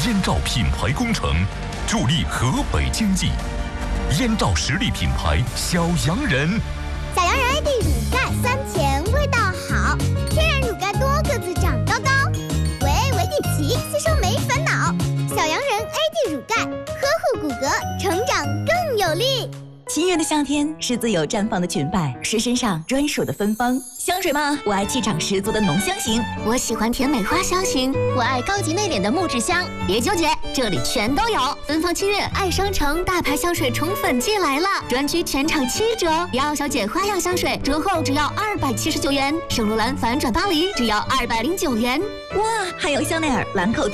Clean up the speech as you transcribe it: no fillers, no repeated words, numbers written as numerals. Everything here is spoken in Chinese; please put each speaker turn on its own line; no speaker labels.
燕赵品牌工程，助力河北经济。燕赵实力品牌小洋人。
小洋人 AD 乳钙酸甜，味道好，天然乳钙多个子长高高，维底奇吸收没烦恼。小洋人 AD 乳钙，呵护骨骼，成长更有力。
七月的夏天是自由绽放的裙摆，是身上专属的芬芳。香水吗？我爱气场十足的浓香型，
我喜欢甜美花香型，我爱高级内敛的木质香。别纠结，这里全都有。芬芳7月爱商城大牌香水宠粉季来了，专区全场7折。迪奥小姐花样香水折后只要279元，圣罗兰反转巴黎只要209元。
哇，还有香奈儿兰蔻